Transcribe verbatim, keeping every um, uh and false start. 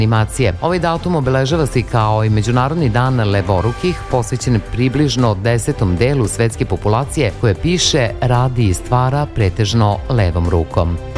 animacije. Ovaj datum obeležava se kao i Međunarodni dan levorukih, posvećen približno desetom delu svetske populacije koje piše, radi i stvara pretežno levom rukom.